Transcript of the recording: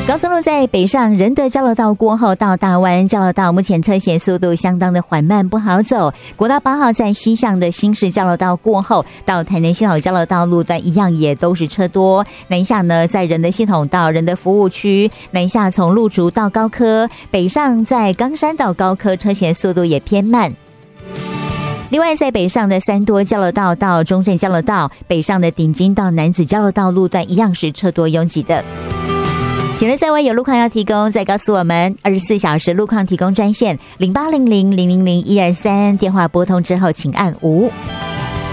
高速路在北上仁德交流道过后到大湾交流道，目前车行速度相当的缓慢，不好走。国道8号在西向的新市交流道过后到台南系统交流道路段一样也都是车多。南下呢，在仁德系统到仁德服务区，南下从路竹到高科，北上在冈山到高科车行速度也偏慢。另外，在北上的三多交流道到中正交流道，北上的顶金到南子交流道路段一样是车多拥挤的。请人在外有路况要提供，再告诉我们24小时路况提供专线0800000123，电话拨通之后请按5。